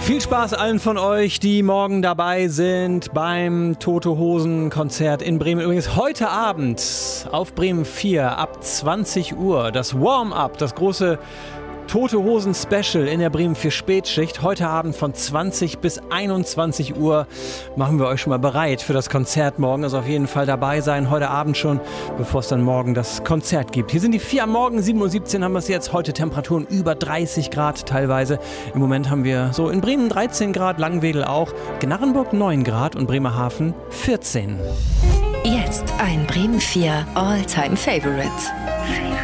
Viel Spaß allen von euch, die morgen dabei sind beim Tote Hosen Konzert in Bremen. Übrigens heute Abend auf Bremen 4 ab 20 Uhr das Warm-up, das große Tote Hosen Special in der Bremen 4 Spätschicht. Heute Abend von 20 bis 21 Uhr machen wir euch schon mal bereit für das Konzert morgen. Also auf jeden Fall dabei sein, heute Abend schon, bevor es dann morgen das Konzert gibt. Hier sind die 4 am Morgen, 7:17 Uhr haben wir es jetzt. Heute Temperaturen über 30 Grad teilweise. Im Moment haben wir so in Bremen 13 Grad, Langwedel auch, Gnarrenburg 9 Grad und Bremerhaven 14. Jetzt ein Bremen 4 All-Time Favorite.